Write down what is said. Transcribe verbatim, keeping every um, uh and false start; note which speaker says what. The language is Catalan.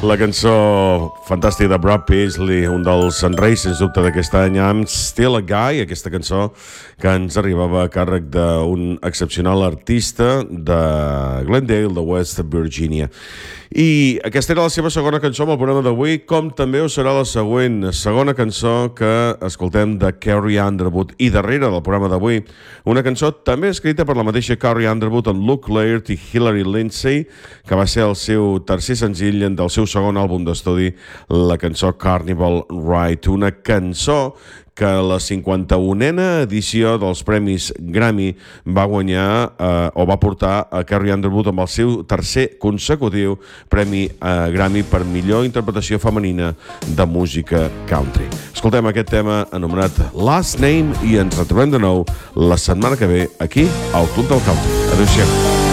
Speaker 1: La cançó fantàstica de Brad Paisley, un dels enreis, sens dubte, d'aquest any, I'm Still a Guy, aquesta cançó que ens arribava a càrrec d'un excepcional artista de Glendale, de West Virginia. I aquesta era la seva segona cançó amb el programa d'avui, com també ho serà la següent, segona cançó que escoltem de Carrie Underwood. I darrere del programa d'avui, una cançó també escrita per la mateixa Carrie Underwood amb Luke Laird i Hilary Lindsey, que va ser el seu tercer senzill del seu segon àlbum d'estudi, la cançó Carnival Ride, una cançó que la cinquanta-unena edició dels Premis Grammy va guanyar eh, o va portar a Carrie Underwood amb el seu tercer consecutiu Premi eh, Grammy per millor interpretació femenina de música country. Escoltem aquest tema anomenat Last Name i ens retrobem de nou la setmana que ve aquí al Club del Country. Adéu-siau.